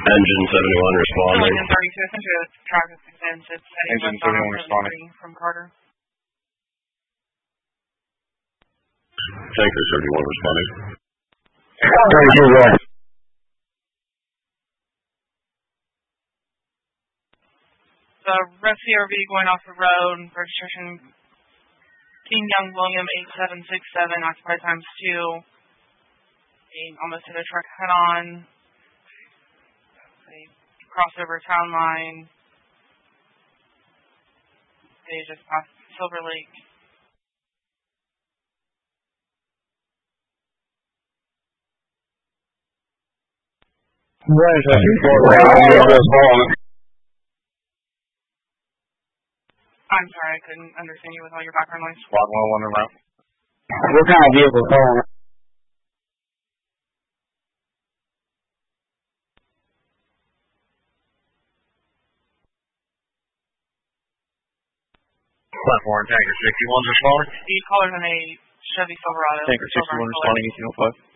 Engine 71 responding. Engine 32, essentially the traffic extends. It's Engine 71 responding. From Carter. Tanker 31 responding. 32-1. The red CRV going off the road, registration King Young William 8767, occupied times 2. They almost hit a truck head on. They crossed over town line. They just passed Silver Lake. I'm sorry, I couldn't understand you with all your background noise. Squad 101 around. What kind of vehicle is calling? Platform Tanker 61 responding. Speed callers in a Chevy Silverado. Tanker 61 responding 1805.